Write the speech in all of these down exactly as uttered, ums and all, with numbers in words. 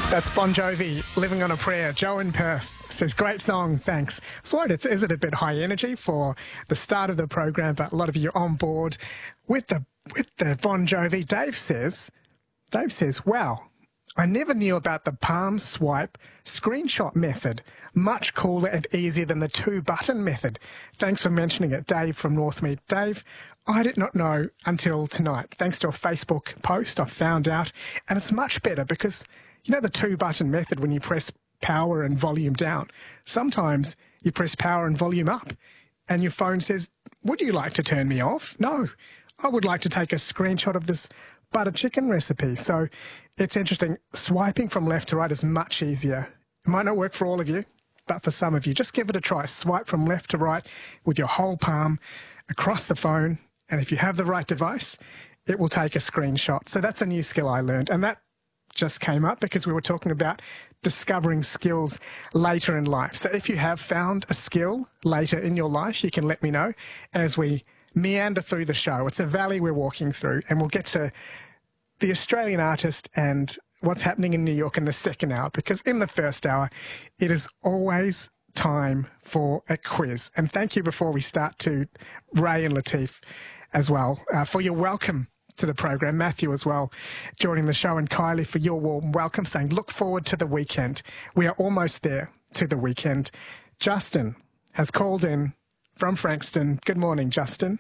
That's Bon Jovi, Living on a Prayer. Joe in Perth says, great song, thanks. I was worried, it's, is it a bit high energy for the start of the program, but a lot of you are on board with the, with the Bon Jovi. Dave says, Dave says, wow, I never knew about the palm swipe screenshot method. Much cooler and easier than the two-button method. Thanks for mentioning it, Dave from Northmead. Dave, I did not know until tonight. Thanks to a Facebook post, I found out, and it's much better because, you know, the two-button method when you press power and volume down, sometimes you press power and volume up, and your phone says, would you like to turn me off? No, I would like to take a screenshot of this butter chicken recipe. So it's interesting. Swiping from left to right is much easier. It might not work for all of you, but for some of you, just give it a try. Swipe from left to right with your whole palm across the phone. And if you have the right device, it will take a screenshot. So that's a new skill I learned. And that just came up because we were talking about discovering skills later in life. So if you have found a skill later in your life, you can let me know as we meander through the show. It's a valley we're walking through, and we'll get to the Australian artist and what's happening in New York in the second hour, because in the first hour, it is always time for a quiz. And thank you before we start to Ray and Latif as well uh, for your welcome to the program. Matthew as well joining the show, and Kylie for your warm welcome, saying look forward to the weekend. We are almost there to the weekend. Justin has called in from Frankston. Good morning, Justin.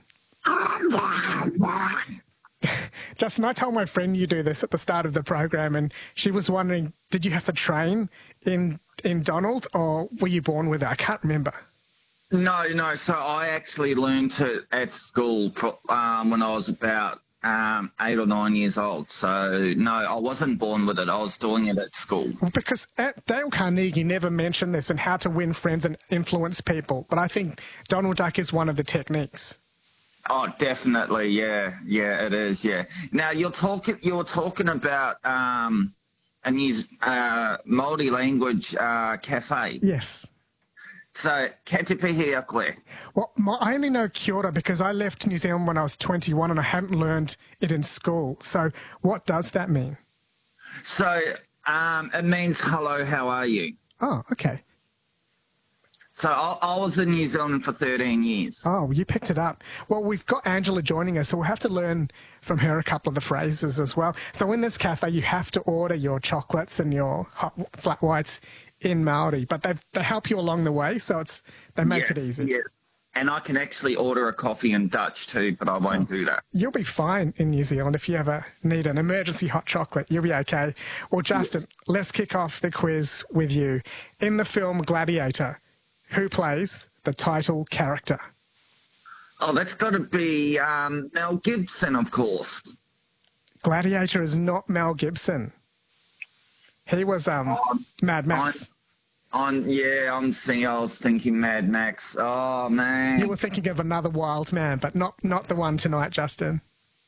Justin, I told my friend you do this at the start of the program, and she was wondering, did you have to train in in Donald, or were you born with it? I can't remember. No, no. So I actually learned it at school for, um, when I was about um, eight or nine years old. So, no, I wasn't born with it. I was doing it at school. Well, because at Dale Carnegie never mentioned this and how to win friends and influence people. But I think Donald Duck is one of the techniques. Oh, definitely. Yeah, yeah, it is. Yeah. Now you're talking. You're talking about um, a new uh, multi-language uh, cafe. Yes. So, Katipihi Akwe. Well, my, I only know Kia ora because I left New Zealand when I was twenty-one and I hadn't learned it in school. So what does that mean? So um, it means hello, how are you? Oh, okay. So I, I was in New Zealand for thirteen years. Oh, well, you picked it up. Well, we've got Angela joining us, so we'll have to learn from her a couple of the phrases as well. So in this cafe, you have to order your chocolates and your hot flat whites in Māori, but they they help you along the way, so it's they make yes, it easy. Yeah. And I can actually order a coffee in Dutch too, but I won't oh, do that. You'll be fine in New Zealand if you ever need an emergency hot chocolate. You'll be okay. Well, Justin, yes. Let's kick off the quiz with you. In the film Gladiator, who plays the title character? Oh, that's got to be um, Mel Gibson, of course. Gladiator is not Mel Gibson. He was um, oh, Mad Max. On, on, yeah, I'm thinking, I was thinking Mad Max. Oh, man. You were thinking of Another Wild Man, but not, not the one tonight, Justin.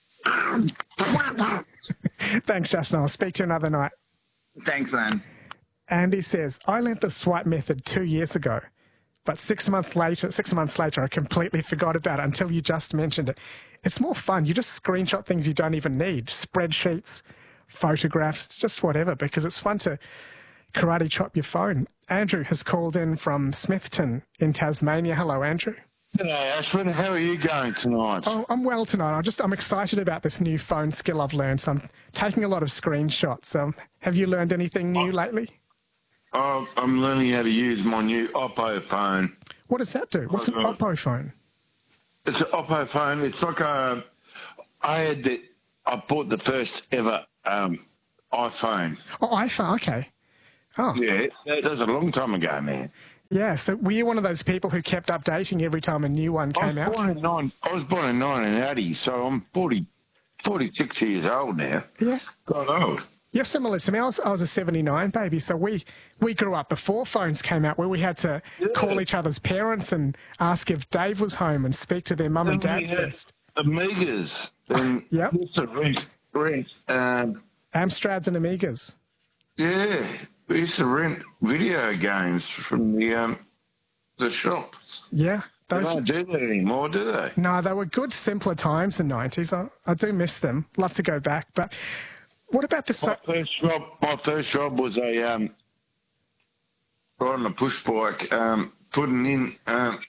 Thanks, Justin. I'll speak to you another night. Thanks, man. Andy says, I learnt the swipe method two years ago, but six months later, six months later, I completely forgot about it until you just mentioned it. It's more fun. You just screenshot things you don't even need, spreadsheets, photographs, just whatever, because it's fun to karate chop your phone. Andrew has called in from Smithton in Tasmania. Hello, Andrew. G'day, Ashwin. How are you going tonight? Oh, I'm well tonight. I just I'm excited about this new phone skill I've learned. So I'm taking a lot of screenshots. Um, have you learned anything new lately? Oh, I'm learning how to use my new Oppo phone. What does that do? What's an uh, Oppo phone? It's an Oppo phone. It's like a. I had the. I bought the first ever um, iPhone. Oh, iPhone. Okay. Oh. Yeah, that was a long time ago, man. Yeah. So were you one of those people who kept updating every time a new one came I was out? Born in nine, I was born in nineteen eighty, so I'm forty, forty-six years old now. Yeah. God old. You're similar to me. I was, I was a seventy-nine baby, so we, we grew up before phones came out, where we had to yeah. call each other's parents and ask if Dave was home and speak to their mum and dad first. Amigas. And yep. Used to rent, rent um, Amstrads and Amigas. Yeah, we used to rent video games from the um, the shops. Yeah. Those... They don't do that anymore, do they? No, they were good, simpler times in the nineties. I, I do miss them. Love to go back, but What about the... My So- first job, my first job was a um, riding a push bike, um, putting in. Um,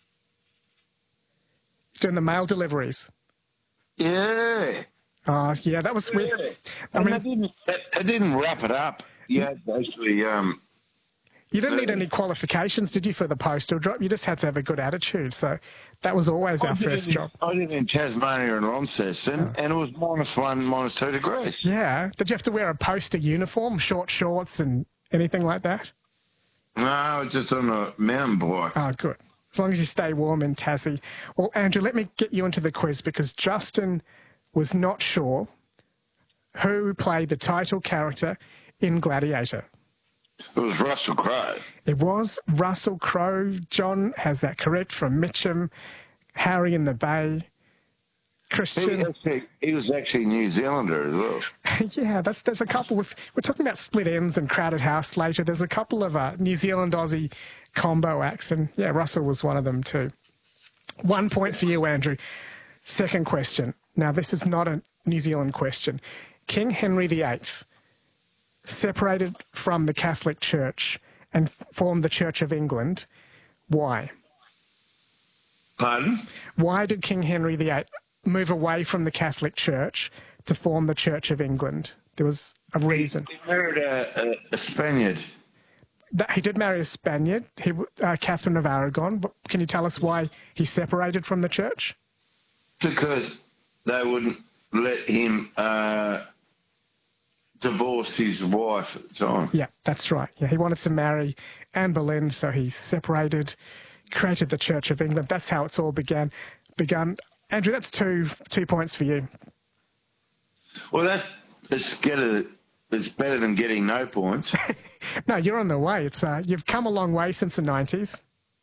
doing the mail deliveries? yeah. Oh, yeah, that was weird. Yeah. I And mean, they didn't, they, they didn't wrap it up. You had to actually. Um, you didn't need any qualifications, did you, for the postal job? You just had to have a good attitude. So that was always our I did first it in- job. I did it in Tasmania and Launceston, and it was minus one, minus two degrees. Yeah. Did you have to wear a poster uniform, short shorts and anything like that? No, just on a mountain bike. Oh, good. As long as you stay warm in Tassie. Well, Andrew, let me get you into the quiz because Justin was not sure who played the title character in Gladiator. It was Russell Crowe. It was Russell Crowe. John has that correct from Mitcham, Harry in the Bay, He, Christian. actually, he was actually New Zealander as well. Yeah, that's there's a couple. With, we're talking about Split Ends and Crowded House later. There's a couple of uh, New Zealand Aussie combo acts, and yeah, Russell was one of them too. One point for you, Andrew. Second question. Now, this is not a New Zealand question. King Henry the Eighth separated from the Catholic Church and formed the Church of England. Why? Pardon? Why did King Henry the Eighth move away from the Catholic Church to form the Church of England? There was a reason. He married a, a, a Spaniard. That he did marry a Spaniard, he, uh, Catherine of Aragon. But can you tell us why he separated from the church? Because they wouldn't let him uh, divorce his wife at the time. Yeah, that's right. Yeah, he wanted to marry Anne Boleyn, so he separated, created the Church of England. That's how it's all began. Begun. Andrew, that's two two points for you. Well, that is better, it's better than getting no points. No, you're on the way. It's uh, you've come a long way since the nineties.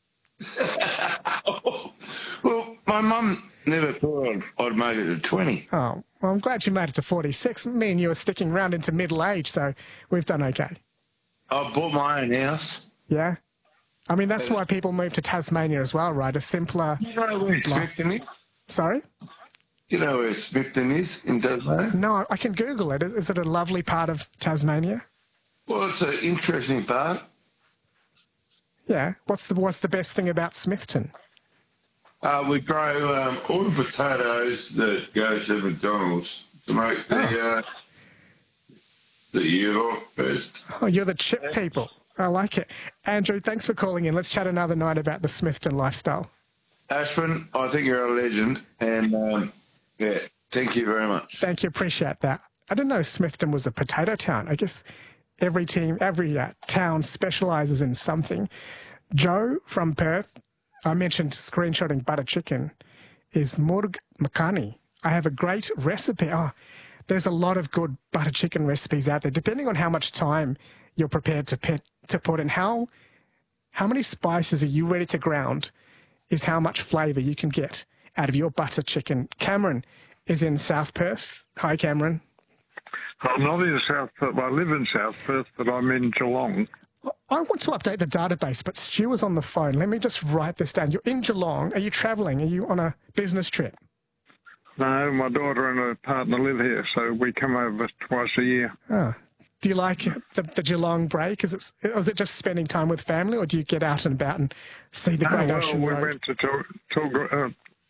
Well, my mum never thought I'd, I'd make it to twenty. Oh, well, I'm glad you made it to forty-six. Me and you are sticking around into middle age, so we've done okay. I bought my own house. Yeah? I mean, that's why people move to Tasmania as well, right? A simpler... You know where Smithton is? Sorry? You know where Smithton is in Tasmania? No, I can Google it. Is it a lovely part of Tasmania? Well, it's an interesting part. Yeah. What's the what's the best thing about Smithton? Uh, we grow um, all the potatoes that go to McDonald's to make the uh, the year best. Oh, you're the chip people. I like it. Andrew, thanks for calling in. Let's chat another night about the Smithton lifestyle. Ashwin, I think you're a legend, and um, yeah, thank you very much. Thank you. Appreciate that. I didn't know Smithton was a potato town. I guess every team, every uh, town specialises in something. Joe from Perth, I mentioned screenshotting butter chicken, is Murg Makani. I have a great recipe. Oh, there's a lot of good butter chicken recipes out there, depending on how much time you're prepared to put, to put in. How, how many spices are you ready to ground is how much flavour you can get out of your butter chicken. Cameron is in South Perth. Hi, Cameron. I'm not in South Perth. Well, I live in South Perth, but I'm in Geelong. I want to update the database, but Stu is on the phone. Let me just write this down. You're in Geelong. Are you travelling? Are you on a business trip? No, my daughter and her partner live here, so we come over twice a year. Oh. Do you like the, the Geelong break? Is it, or is it just spending time with family, or do you get out and about and see the Oh, Great well, Ocean we Road? went to Tul- Tul- uh,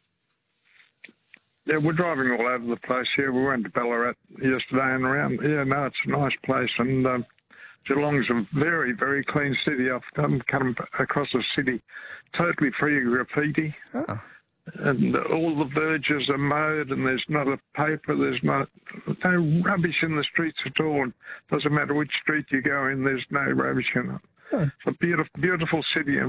yeah, we're driving all over the place here. We went to Ballarat yesterday and around. Yeah, no, it's a nice place, and um, Geelong's a very, very clean city. I've come, come across the city totally free of graffiti. Oh. And all the verges are mowed, and there's not a paper, there's not no rubbish in the streets at all. And doesn't matter which street you go in, there's no rubbish in it. Huh. It's a beautiful, beautiful city.